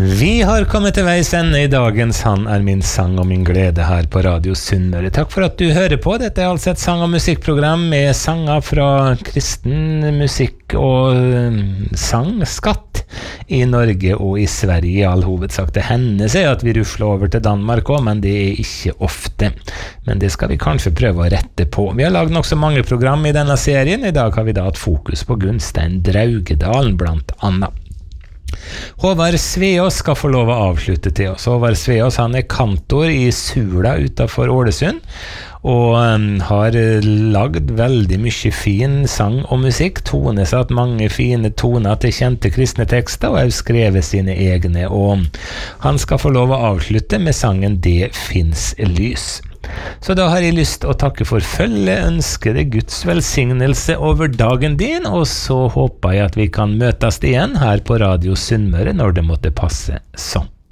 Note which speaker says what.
Speaker 1: Vi har kommet til veis ende I dagens Han min sang og min glede her på Radio Sunnmøre. Takk for at du hører på. Dette altså et sang- og musikkprogram med sanger fra kristen musikk og sangskatt I Norge og I Sverige I all hovedsak. Det hender seg at vi rusler over til Danmark også, men det ikke ofte. Men det skal vi kanskje prøve å rette på. Vi har laget nok så mange program I denne serien. I dag har vi da hatt fokus på Gunstein Draugedalen blant annet. Håvard Sveås skal få lov å avslutte til oss. Håvard Sveås, han kantor I Sula utenfor Ålesund, og har lagd veldig mye fin sang og musikk, tonesatt mange fine toner til kjente kristne tekster, og har skrevet sine egne, og han skal få lov å avslutte med sangen «Det finns lys». Så da har jeg lyst å takke for følge, ønske deg Guds velsignelse over dagen din, og så håper jeg at vi kan møtes igjen her på Radio Sunnmøre når det måtte passe sånn.